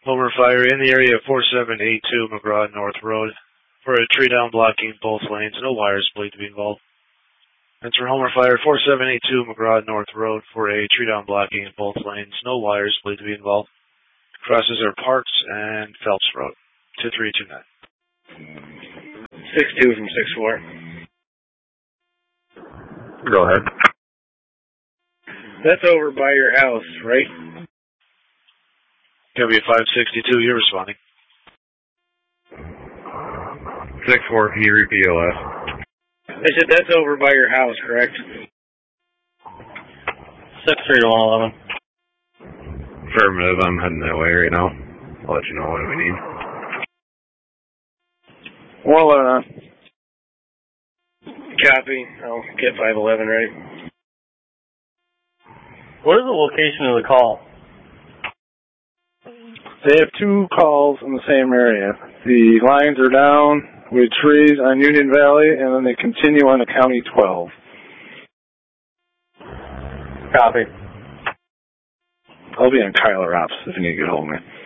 Homer Fire in the area of 4782 McGraw North Road for a tree down blocking both lanes. No wires believed to be involved. Answer Homer Fire 4782 McGraw North Road for a tree down blocking both lanes. No wires believed to be involved. Crosses are Parks and Phelps Road. 2329. 62 from 64. Go ahead. That's over by your house, right? Gonna be a 562. You're responding. 6-4. Can you repeat your last? I said that's over by your house, correct? 6-3 to 111. Affirmative. I'm heading that way right now. I'll let you know what we need. 111. Copy. I'll get 511 ready. What is the location of the call? They have 2 calls in the same area. The lines are down with trees on Union Valley, and then they continue on to County 12. Copy. I'll be on Kyler Ops if you need to get hold of me.